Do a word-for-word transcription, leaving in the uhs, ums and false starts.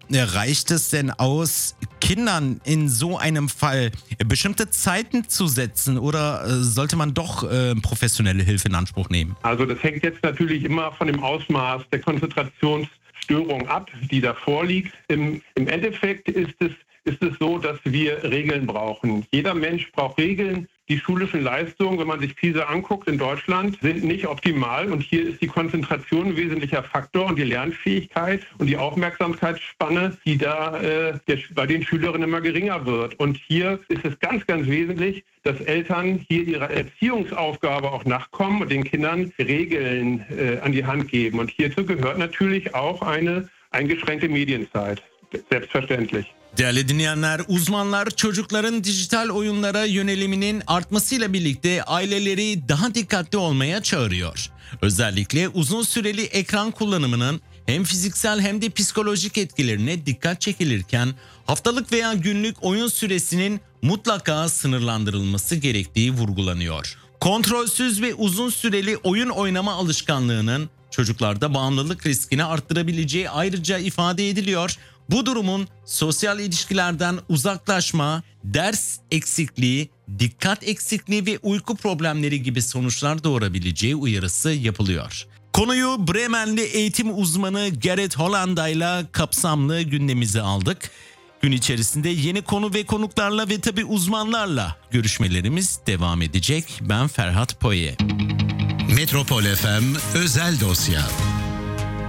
reicht es denn aus, Kindern in so einem Fall bestimmte Zeiten zu setzen oder äh, sollte man doch äh, professionelle Hilfe in Anspruch nehmen? Also das hängt jetzt natürlich immer von dem Ausmaß der Konzentrationsstörung ab, die da vorliegt. Im, im Endeffekt ist es, ist es so, dass wir Regeln brauchen. Jeder Mensch braucht Regeln. Die schulischen Leistungen, wenn man sich PISA anguckt in Deutschland, sind nicht optimal. Und hier ist die Konzentration ein wesentlicher Faktor und die Lernfähigkeit und die Aufmerksamkeitsspanne, die da äh, der, bei den Schülerinnen immer geringer wird. Und hier ist es ganz, ganz wesentlich, dass Eltern hier ihrer Erziehungsaufgabe auch nachkommen und den Kindern Regeln äh, an die Hand geben. Und hierzu gehört natürlich auch eine eingeschränkte Medienzeit. Selbstverständlich. Değerli dinleyenler, uzmanlar çocukların dijital oyunlara yöneliminin artmasıyla birlikte aileleri daha dikkatli olmaya çağırıyor. Özellikle uzun süreli ekran kullanımının hem fiziksel hem de psikolojik etkilerine dikkat çekilirken haftalık veya günlük oyun süresinin mutlaka sınırlandırılması gerektiği vurgulanıyor. Kontrolsüz ve uzun süreli oyun oynama alışkanlığının çocuklarda bağımlılık riskini arttırabileceği ayrıca ifade ediliyor. Bu durumun sosyal ilişkilerden uzaklaşma, ders eksikliği, dikkat eksikliği ve uyku problemleri gibi sonuçlar doğurabileceği uyarısı yapılıyor. Konuyu Bremenli eğitim uzmanı Gerrit Hollanda ile kapsamlı gündemimize aldık. Gün içerisinde yeni konu ve konuklarla ve tabii uzmanlarla görüşmelerimiz devam edecek. Ben Ferhat Poye. Metropol F M Özel Dosya.